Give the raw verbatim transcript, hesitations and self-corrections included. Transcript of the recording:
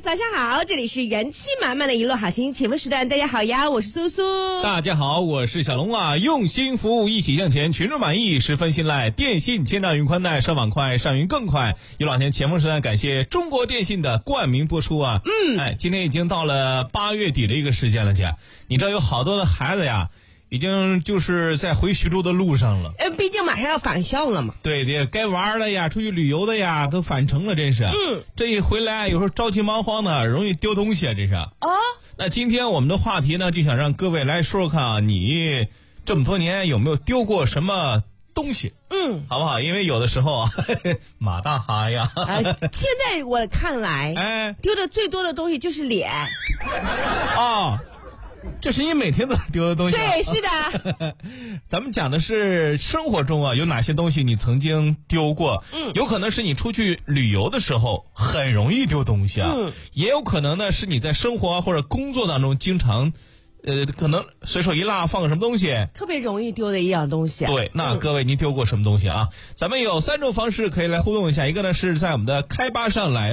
早上好，这里是元气满满的一路好心情节目时段，大家好呀，我是苏苏。 大家好，我是小龙啊，用心服务，一起向前，群众满意，十分信赖。电信千兆云宽带，上网快，上云更快。一路好天前锋时段，感谢中国电信的冠名播出啊。嗯，哎，今天已经到了八月底的一个时间了，姐，你知道有好多的孩子呀。已经就是在回徐州的路上了， 呃，毕竟马上要返校了嘛。 对的，该玩的呀，出去旅游的呀，都返程了，真是。 嗯， 这一回来，有时候着急忙慌的，容易丢东西啊，这是。 哦， 那今天我们的话题呢，就想让各位来说说看啊，你这么多年有没有丢过什么东西？ 嗯， 好不好？因为有的时候啊，马大哈呀。 呃，现在我看来， 哎， 丢的最多的东西就是脸。 啊。这是你每天都丢的东西、啊、 对，是的。 咱们讲的是生活中啊有哪些东西你曾经丢过。 嗯， 有可能是你出去旅游的时候很容易丢东西啊。 嗯， 也有可能呢是你在生活或者工作当中经常呃，可能随手一落放个什么东西， 特别容易丢的一样东西、啊。 对，那各位您丢过什么东西啊？咱们有三种方式可以来互动一下，一个呢是在我们的开吧上来